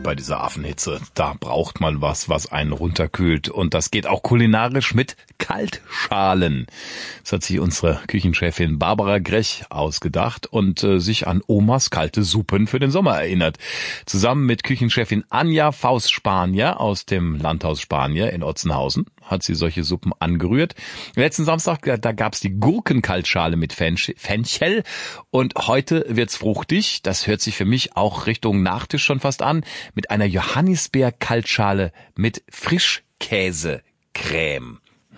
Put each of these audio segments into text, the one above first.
bei dieser Affenhitze. Da braucht man was einen runterkühlt. Und das geht auch kulinarisch mit Kaltschalen. Das hat sich unsere Küchenchefin Barbara Grech ausgedacht und sich an Omas kalte Suppen für den Sommer erinnert. Zusammen mit Küchenchefin Anja Faust-Spanier aus dem Landhaus Spanier in Otzenhausen hat sie solche Suppen angerührt. Letzten Samstag, da gab's die Gurkenkaltschale mit Fenchel und heute wird's fruchtig. Das hört sich für mich auch Richtung Nachtisch schon fast an, mit einer Johannisbeer-Kaltschale mit Frischkäsecreme.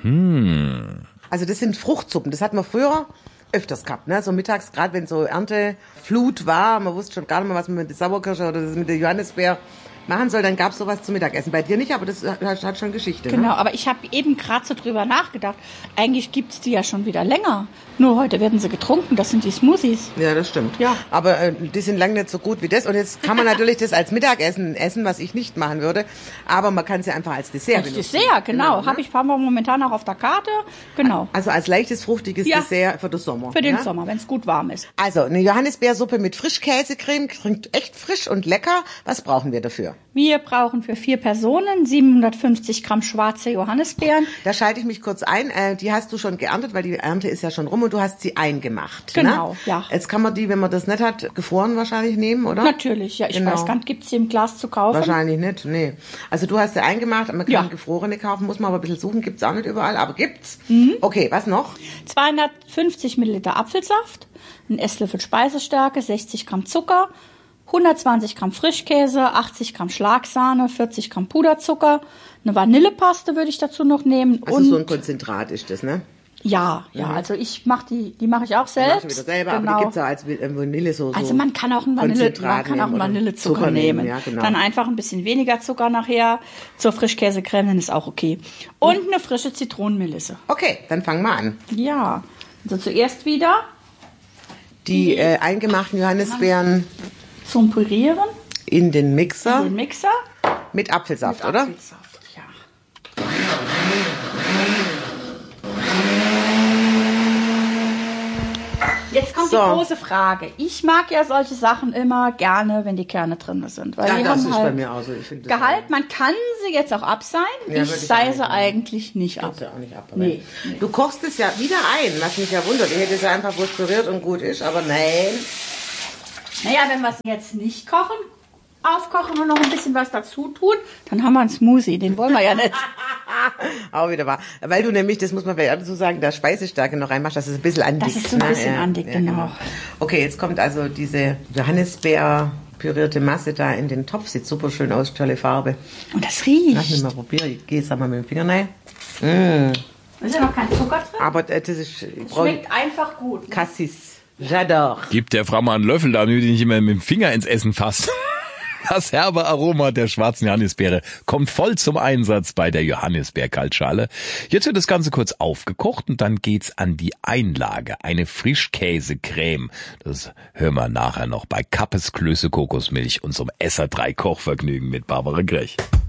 Also das sind Fruchtsuppen, das hatten wir früher öfters gehabt, ne? So mittags, gerade wenn so Ernteflut war, man wusste schon gar nicht mehr, was man mit der Sauerkirsche oder mit der Johannisbeer machen soll, dann gab's sowas zum Mittagessen. Bei dir nicht, aber das hat schon Geschichte. Genau, ne? Aber ich habe eben gerade so drüber nachgedacht. Eigentlich gibt's die ja schon wieder länger. Nur heute werden sie getrunken, das sind die Smoothies. Ja, das stimmt. Ja. Aber die sind lange nicht so gut wie das. Und jetzt kann man natürlich das als Mittagessen essen, was ich nicht machen würde. Aber man kann es ja einfach als Dessert benutzen. Als Dessert, genau. Ne? Haben wir momentan auch auf der Karte. Genau. Also als leichtes, fruchtiges Dessert für den Sommer. Für den ja? Sommer, wenn es gut warm ist. Also eine Johannisbeersuppe mit Frischkäsecreme, klingt echt frisch und lecker. Was brauchen wir dafür? Wir brauchen für 4 Personen 750 Gramm schwarze Johannisbeeren. Da schalte ich mich kurz ein. Die hast du schon geerntet, weil die Ernte ist ja schon rum und du hast sie eingemacht. Genau, ne? ja. Jetzt kann man die, wenn man das nicht hat, gefroren wahrscheinlich nehmen, oder? Natürlich, ja. Ich weiß gar nicht, gibt's die im Glas zu kaufen? Wahrscheinlich nicht, nee. Also du hast sie eingemacht, man kann gefrorene kaufen, muss man aber ein bisschen suchen, gibt's auch nicht überall, aber gibt's. Okay, was noch? 250 Milliliter Apfelsaft, ein Esslöffel Speisestärke, 60 Gramm Zucker, 120 Gramm Frischkäse, 80 Gramm Schlagsahne, 40 Gramm Puderzucker, eine Vanillepaste würde ich dazu noch nehmen. Also und so ein Konzentrat ist das, ne? Ja, also ich mache die mache ich auch selbst. Wieder selber, genau. aber die gibt's ja als Vanille so. Also man kann auch einen Vanillezucker nehmen. Ja, genau. Dann einfach ein bisschen weniger Zucker nachher zur Frischkäsecreme, dann ist auch okay. Und eine frische Zitronenmelisse. Okay, dann fangen wir an. Ja, also zuerst wieder die eingemachten Johannisbeeren zum Pürieren in den Mixer. Mit Apfelsaft, mit oder? Apfelsaft, ja. Jetzt kommt die große Frage. Ich mag ja solche Sachen immer gerne, wenn die Kerne drin sind. Weil Ja, die das haben ist halt bei mir auch so. Ich finde das Gehalt, man kann sie jetzt auch abseihen. Ja, ich würde ich sei auch sie nicht eigentlich nicht ab. Kannst du auch nicht ab. Nee. Du kochst es ja wieder ein, was mich ja wundert. Ich hätte es ja einfach bloß püriert und gut ist, aber nein. Naja, wenn wir es jetzt nicht aufkochen und noch ein bisschen was dazu tun, dann haben wir einen Smoothie. Den wollen wir ja nicht. Auch wieder wahr. Weil du nämlich, das muss man vielleicht dazu sagen, da Speisestärke noch reinmachst, dass es ein bisschen andickt. Das ist so ein bisschen andickt, genau. Okay, jetzt kommt also diese Johannisbeer pürierte Masse da in den Topf. Sieht super schön aus, tolle Farbe. Und das riecht. Lass mich mal probieren. Ich gehe jetzt einmal mit dem Finger rein. Da ist ja noch kein Zucker drin. Aber das ist... Schmeckt einfach gut. Ne? Cassis. J'adore. Gib der Frau mal einen Löffel, damit die nicht immer mit dem Finger ins Essen fasst. Das herbe Aroma der schwarzen Johannisbeere kommt voll zum Einsatz bei der Johannisbeer-Kaltschale. Jetzt wird das Ganze kurz aufgekocht und dann geht's an die Einlage. Eine Frischkäsecreme. Das hören wir nachher noch bei Kappes Klöße Kokosmilch, unserem SR3 Kochvergnügen mit Barbara Grech.